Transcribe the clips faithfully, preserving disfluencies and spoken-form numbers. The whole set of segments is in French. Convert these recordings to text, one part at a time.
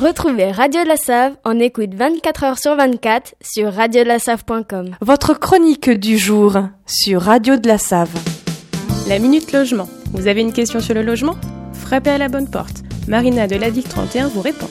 Retrouvez Radio de la Save en écoute vingt-quatre heures sur vingt-quatre sur radio de la save point com. Votre chronique du jour sur Radio de la Save. La Minute Logement. Vous avez une question sur le logement ? Frappez à la bonne porte. Marina de la Digue trente et un vous répond.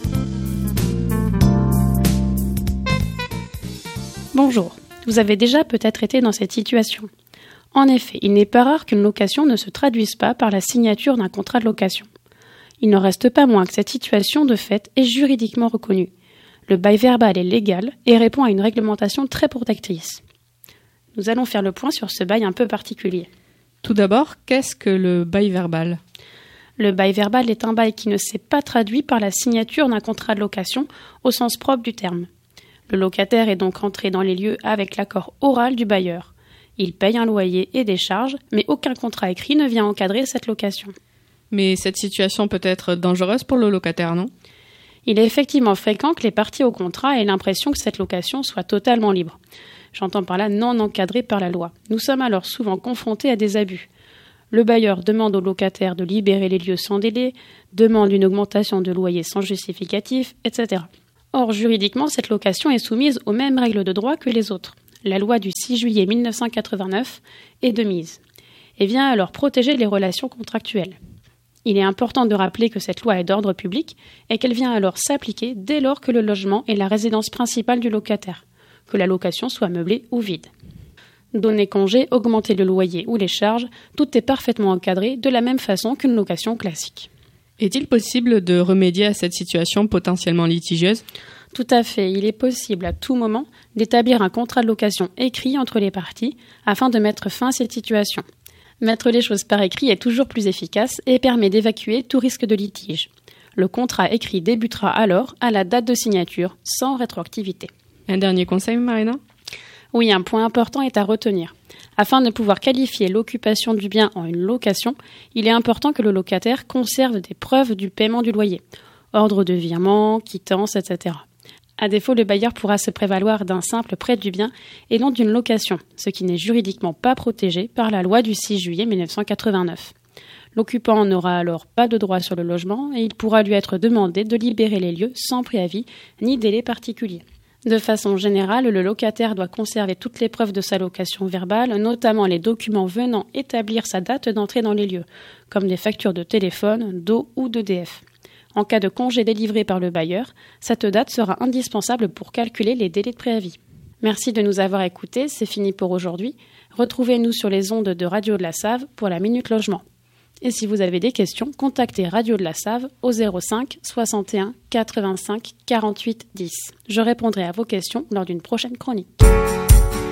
Bonjour. Vous avez déjà peut-être été dans cette situation. En effet, il n'est pas rare qu'une location ne se traduise pas par la signature d'un contrat de location. Il n'en reste pas moins que cette situation de fait est juridiquement reconnue. Le bail verbal est légal et répond à une réglementation très protectrice. Nous allons faire le point sur ce bail un peu particulier. Tout d'abord, qu'est-ce que le bail verbal ? Le bail verbal est un bail qui ne s'est pas traduit par la signature d'un contrat de location au sens propre du terme. Le locataire est donc rentré dans les lieux avec l'accord oral du bailleur. Il paye un loyer et des charges, mais aucun contrat écrit ne vient encadrer cette location. Mais cette situation peut être dangereuse pour le locataire, non ? Il est effectivement fréquent que les parties au contrat aient l'impression que cette location soit totalement libre. J'entends par là non encadrée par la loi. Nous sommes alors souvent confrontés à des abus. Le bailleur demande au locataire de libérer les lieux sans délai, demande une augmentation de loyer sans justificatif, et cetera. Or, juridiquement, cette location est soumise aux mêmes règles de droit que les autres. La loi du six juillet mille neuf cent quatre-vingt-neuf est de mise et vient alors protéger les relations contractuelles. Il est important de rappeler que cette loi est d'ordre public et qu'elle vient alors s'appliquer dès lors que le logement est la résidence principale du locataire, que la location soit meublée ou vide. Donner congé, augmenter le loyer ou les charges, tout est parfaitement encadré de la même façon qu'une location classique. Est-il possible de remédier à cette situation potentiellement litigieuse ? Tout à fait, il est possible à tout moment d'établir un contrat de location écrit entre les parties afin de mettre fin à cette situation. Mettre les choses par écrit est toujours plus efficace et permet d'évacuer tout risque de litige. Le contrat écrit débutera alors à la date de signature, sans rétroactivité. Un dernier conseil, Marina ? Oui, un point important est à retenir. Afin de pouvoir qualifier l'occupation du bien en une location, il est important que le locataire conserve des preuves du paiement du loyer, ordre de virement, quittance, et cetera. À défaut, le bailleur pourra se prévaloir d'un simple prêt du bien et non d'une location, ce qui n'est juridiquement pas protégé par la loi du six juillet mille neuf cent quatre-vingt-neuf. L'occupant n'aura alors pas de droit sur le logement et il pourra lui être demandé de libérer les lieux sans préavis ni délai particulier. De façon générale, le locataire doit conserver toutes les preuves de sa location verbale, notamment les documents venant établir sa date d'entrée dans les lieux, comme des factures de téléphone, d'eau ou d'E D F. En cas de congé délivré par le bailleur, cette date sera indispensable pour calculer les délais de préavis. Merci de nous avoir écoutés, c'est fini pour aujourd'hui. Retrouvez-nous sur les ondes de Radio de la Save pour la Minute Logement. Et si vous avez des questions, contactez Radio de la Save au zéro cinq soixante et un quatre-vingt-cinq quarante-huit dix. Je répondrai à vos questions lors d'une prochaine chronique.